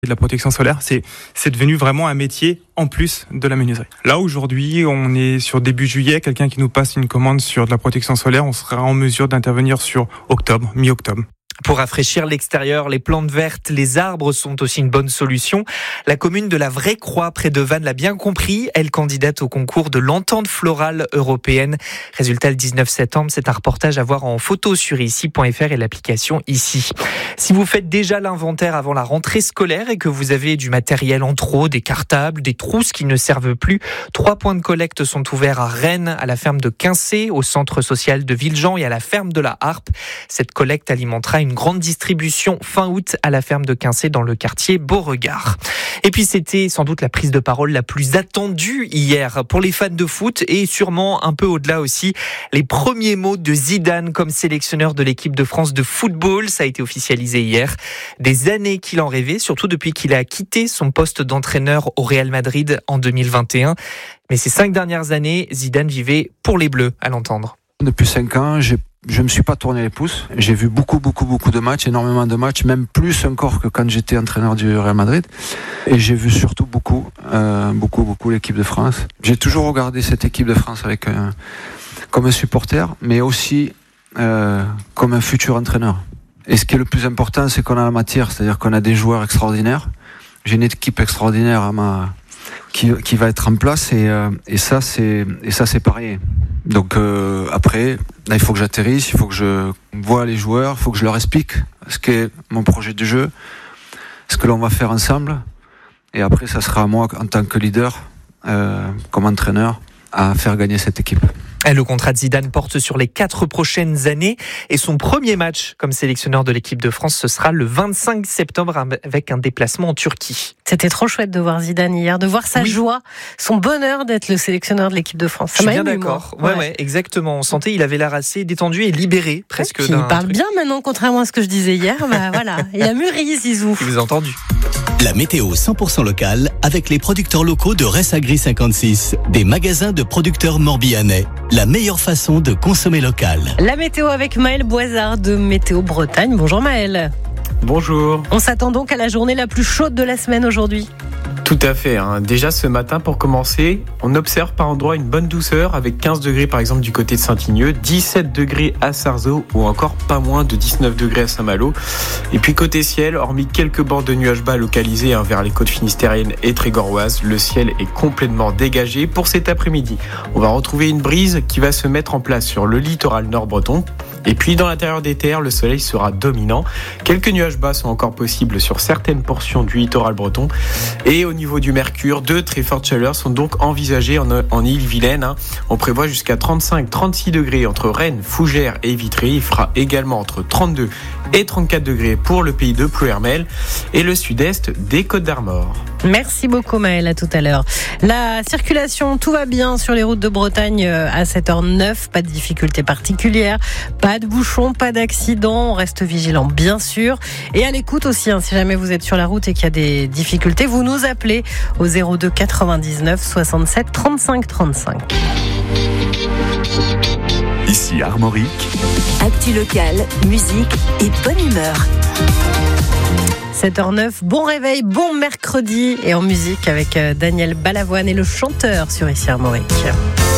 de la protection solaire, c'est devenu vraiment un métier en plus de la menuiserie. Là, aujourd'hui, on est sur début juillet, quelqu'un qui nous passe une commande sur de la protection solaire, on sera en mesure d'intervenir sur octobre, mi-octobre. Pour rafraîchir l'extérieur, les plantes vertes, les arbres sont aussi une bonne solution. La commune de la Vraie-Croix, près de Vannes, l'a bien compris. Elle candidate au concours de l'entente florale européenne. Résultat le 19 septembre. C'est un reportage à voir en photo sur ici.fr et l'application Ici. Si vous faites déjà l'inventaire avant la rentrée scolaire et que vous avez du matériel en trop, des cartables, des trousses qui ne servent plus, 3 points de collecte sont ouverts à Rennes, à la ferme de Quincé, au centre social de Villejean et à la ferme de la Harpe. Cette collecte alimentera une grande distribution fin août à la ferme de Quincé dans le quartier Beauregard. Et puis c'était sans doute la prise de parole la plus attendue hier pour les fans de foot et sûrement un peu au-delà aussi. Les premiers mots de Zidane comme sélectionneur de l'équipe de France de football, ça a été officialisé hier. Des années qu'il en rêvait, surtout depuis qu'il a quitté son poste d'entraîneur au Real Madrid en 2021. Mais ces 5 dernières années, Zidane vivait pour les Bleus, à l'entendre. Depuis 5 ans, je me suis pas tourné les pouces. J'ai vu beaucoup de matchs, énormément de matchs, même plus encore que quand j'étais entraîneur du Real Madrid. Et j'ai vu surtout beaucoup l'équipe de France. J'ai toujours regardé cette équipe de France comme un supporter, mais aussi comme un futur entraîneur. Et ce qui est le plus important, c'est qu'on a la matière, c'est-à-dire qu'on a des joueurs extraordinaires. J'ai une équipe extraordinaire qui va être en place et ça c'est pareil. Donc après, là, il faut que j'atterrisse, il faut que je vois les joueurs, il faut que je leur explique ce qu'est mon projet de jeu, ce que l'on va faire ensemble. Et après, ça sera à moi, en tant que leader, comme entraîneur, à faire gagner cette équipe. Le contrat de Zidane porte sur les 4 prochaines années et son premier match comme sélectionneur de l'équipe de France, ce sera le 25 septembre avec un déplacement en Turquie. C'était trop chouette de voir Zidane hier, de voir sa joie, son bonheur d'être le sélectionneur de l'équipe de France. Je suis bien d'accord. Ouais, exactement. On sentait il avait l'air assez détendu et libéré presque. Il parle bien maintenant, contrairement à ce que je disais hier. Voilà, il a mûri, Zizou. Il vous a entendu. La météo 100% locale avec les producteurs locaux de Ressagri 56, des magasins de producteurs morbihanais. La meilleure façon de consommer local. La météo avec Maël Boisard de Météo Bretagne. Bonjour Maël. Bonjour. On s'attend donc à la journée la plus chaude de la semaine aujourd'hui. Tout à fait. Déjà ce matin, pour commencer, on observe par endroits une bonne douceur avec 15 degrés par exemple du côté de Saint-Ignieux, 17 degrés à Sarzeau ou encore pas moins de 19 degrés à Saint-Malo. Et puis côté ciel, hormis quelques bancs de nuages bas localisés vers les côtes finistériennes et trégoroises, le ciel est complètement dégagé pour cet après-midi. On va retrouver une brise qui va se mettre en place sur le littoral nord-breton. Et puis dans l'intérieur des terres, le soleil sera dominant. Quelques nuages bas sont encore possibles sur certaines portions du littoral breton. Et au niveau du mercure, 2 très fortes chaleurs sont donc envisagées en Ille-Vilaine. On prévoit jusqu'à 35-36 degrés entre Rennes, Fougères et Vitry. Il fera également entre 32 et 34 degrés pour le pays de Ploërmel et le sud-est des Côtes d'Armor. Merci beaucoup Maël, à tout à l'heure. La circulation, tout va bien sur les routes de Bretagne à 7h09, pas de difficultés particulières, pas de bouchons, pas d'accidents, on reste vigilant bien sûr. Et à l'écoute aussi, si jamais vous êtes sur la route et qu'il y a des difficultés, vous nous appelez au 02 99 67 35 35. Ici Armorique. Actu locale, musique et bonne humeur. 7h09, bon réveil, bon mercredi et en musique avec Daniel Balavoine et le chanteur sur Ici Armorique.